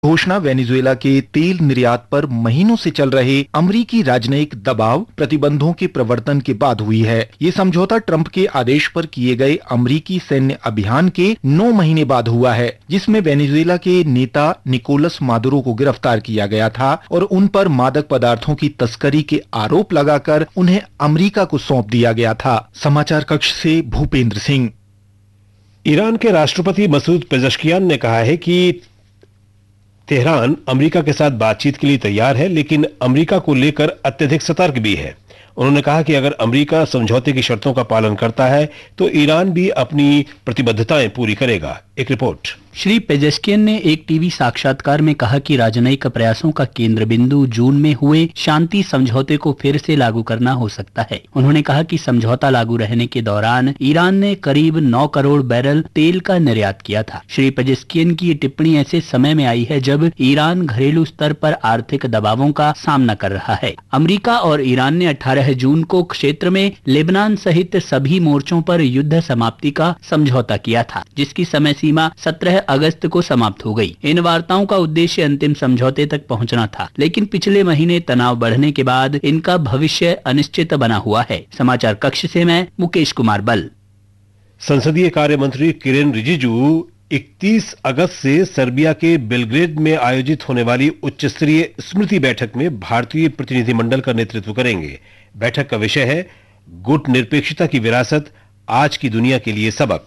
घोषणा वेनेजुएला के तेल निर्यात पर महीनों से चल रहे अमेरिकी राजनयिक दबाव प्रतिबंधों के प्रवर्तन के बाद हुई है। ये समझौता ट्रंप के आदेश पर किए गए अमेरिकी सैन्य अभियान के 9 महीने बाद हुआ है, जिसमें वेनेजुएला के नेता निकोलस मादुरो को गिरफ्तार किया गया था और उन पर मादक पदार्थों की तस्करी के आरोप लगाकर उन्हें अमेरिका को सौंप दिया गया था। समाचार कक्ष से भूपेंद्र सिंह। ईरान के राष्ट्रपति मसूद पेज़ेश्कियान ने कहा है कि तेहरान अमेरिका के साथ बातचीत के लिए तैयार है, लेकिन अमेरिका को लेकर अत्यधिक सतर्क भी है। उन्होंने कहा कि अगर अमेरिका समझौते की शर्तों का पालन करता है तो ईरान भी अपनी प्रतिबद्धताएं पूरी करेगा। एक रिपोर्ट। श्री पेजेश्कियन ने एक टीवी साक्षात्कार में कहा कि राजनयिक प्रयासों का केंद्र बिंदु जून में हुए शांति समझौते को फिर से लागू करना हो सकता है। उन्होंने कहा कि समझौता लागू रहने के दौरान ईरान ने करीब 9 करोड़ बैरल तेल का निर्यात किया था। श्री पेजेश्कियन की ये टिप्पणी ऐसे समय में आई है जब ईरान घरेलू स्तर पर आर्थिक दबावों का सामना कर रहा है। अमेरिका और ईरान ने 18 जून को क्षेत्र में लेबनान सहित सभी मोर्चों पर युद्ध समाप्ति का समझौता किया था, जिसकी समय सीमा 17 अगस्त को समाप्त हो गई। इन वार्ताओं का उद्देश्य अंतिम समझौते तक पहुंचना था, लेकिन पिछले महीने तनाव बढ़ने के बाद इनका भविष्य अनिश्चित बना हुआ है। समाचार कक्ष से मैं मुकेश कुमार बल। संसदीय कार्य मंत्री किरेन रिजिजू 31 अगस्त से सर्बिया के बेलग्रेड में आयोजित होने वाली उच्च स्तरीय स्मृति बैठक में भारतीय प्रतिनिधिमंडल का नेतृत्व करेंगे। बैठक का विषय है गुट निरपेक्षता की विरासत, आज की दुनिया के लिए सबक।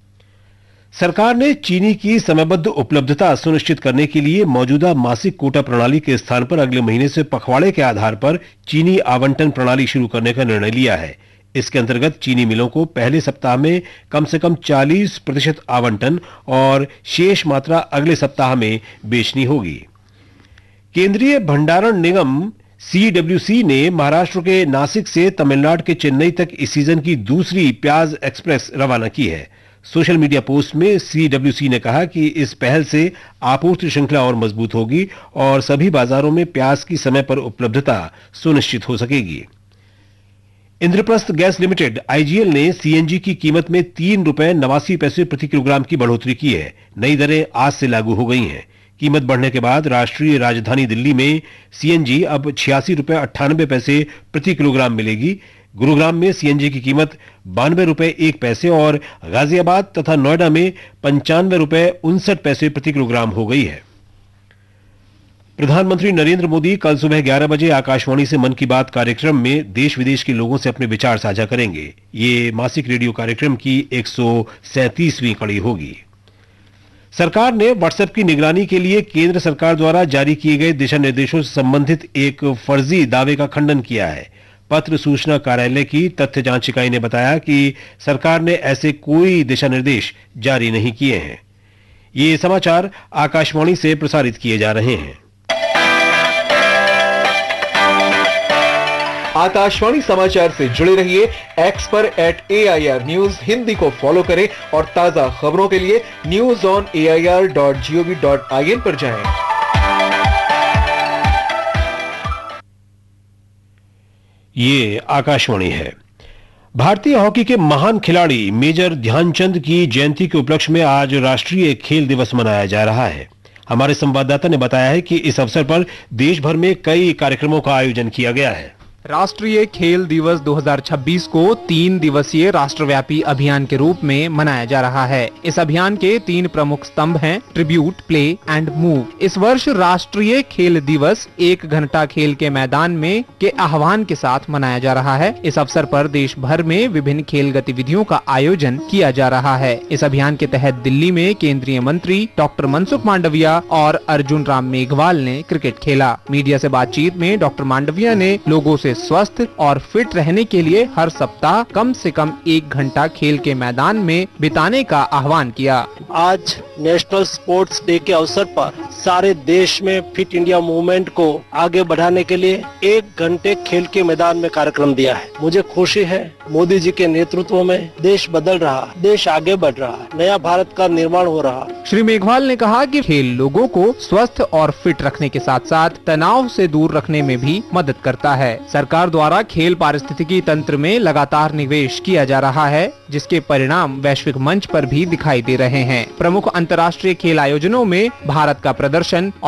सरकार ने चीनी की समयबद्ध उपलब्धता सुनिश्चित करने के लिए मौजूदा मासिक कोटा प्रणाली के स्थान पर अगले महीने से पखवाड़े के आधार पर चीनी आवंटन प्रणाली शुरू करने का निर्णय लिया है। इसके अंतर्गत चीनी मिलों को पहले सप्ताह में कम से कम 40% आवंटन और शेष मात्रा अगले सप्ताह में बेचनी होगी। केंद्रीय भंडारण निगम CWC ने महाराष्ट्र के नासिक से तमिलनाडु के चेन्नई तक इस सीजन की दूसरी प्याज एक्सप्रेस रवाना की है। सोशल मीडिया पोस्ट में CWC ने कहा कि इस पहल से आपूर्ति श्रृंखला और मजबूत होगी और सभी बाजारों में प्याज की समय पर उपलब्धता सुनिश्चित हो सकेगी। इंद्रप्रस्थ गैस लिमिटेड IGL ने CNG की कीमत में 3 रुपए 89 पैसे प्रति किलोग्राम की बढ़ोतरी की है। नई दरें आज से लागू हो गई हैं। कीमत बढ़ने के बाद राष्ट्रीय राजधानी दिल्ली में CNG अब 86 रुपए 98 पैसे प्रति किलोग्राम मिलेगी। गुरुग्राम में CNG की कीमत 92 रुपए 1 पैसे और गाजियाबाद तथा नोएडा में 95 रुपए 59 पैसे प्रति किलोग्राम हो गई है। प्रधानमंत्री नरेंद्र मोदी कल सुबह 11 बजे आकाशवाणी से मन की बात कार्यक्रम में देश विदेश के लोगों से अपने विचार साझा करेंगे। ये मासिक रेडियो कार्यक्रम की 137वीं कड़ी होगी। सरकार ने व्हाट्सएप की निगरानी के लिए केंद्र सरकार द्वारा जारी किए गए दिशा निर्देशों से संबंधित एक फर्जी दावे का खंडन किया है। पत्र सूचना कार्यालय की तथ्य जांच इकाई ने बताया कि सरकार ने ऐसे कोई दिशा निर्देश जारी नहीं किए हैं। ये समाचार आकाशवाणी से प्रसारित किए जा रहे हैं। आकाशवाणी समाचार से जुड़े रहिए। एक्स पर @AIR News हिंदी को फॉलो करें और ताजा खबरों के लिए news.air.gov.in पर जाएं। ये आकाशवाणी है। भारतीय हॉकी के महान खिलाड़ी मेजर ध्यानचंद की जयंती के उपलक्ष्य में आज राष्ट्रीय खेल दिवस मनाया जा रहा है। हमारे संवाददाता ने बताया है कि इस अवसर पर देश भर में कई कार्यक्रमों का आयोजन किया गया है। राष्ट्रीय खेल दिवस 2026 को 3 दिवसीय राष्ट्रव्यापी अभियान के रूप में मनाया जा रहा है। इस अभियान के 3 प्रमुख स्तंभ हैं ट्रिब्यूट, प्ले एंड मूव। इस वर्ष राष्ट्रीय खेल दिवस 1 घंटा खेल के मैदान में के आह्वान के साथ मनाया जा रहा है। इस अवसर पर देश भर में विभिन्न खेल गतिविधियों का आयोजन किया जा रहा है। इस अभियान के तहत दिल्ली में केंद्रीय मंत्री डॉक्टर मनसुख मांडविया और अर्जुन राम मेघवाल ने क्रिकेट खेला। मीडिया से बातचीत में डॉक्टर मांडविया ने लोगों से स्वस्थ और फिट रहने के लिए हर सप्ताह कम से कम 1 घंटा खेल के मैदान में बिताने का आह्वान किया। आज नेशनल स्पोर्ट्स डे के अवसर पर सारे देश में फिट इंडिया मूवमेंट को आगे बढ़ाने के लिए 1 घंटे खेल के मैदान में कार्यक्रम दिया है। मुझे खुशी है मोदी जी के नेतृत्व में देश बदल रहा, देश आगे बढ़ रहा, नया भारत का निर्माण हो रहा। श्री मेघवाल ने कहा कि खेल लोगों को स्वस्थ और फिट रखने के साथ साथ तनाव से दूर रखने में भी मदद करता है। सरकार द्वारा खेल पारिस्थितिकी तंत्र में लगातार निवेश किया जा रहा है, जिसके परिणाम वैश्विक मंच पर भी दिखाई दे रहे हैं। प्रमुख अंतर्राष्ट्रीय खेल आयोजनों में भारत का प्रदर्शन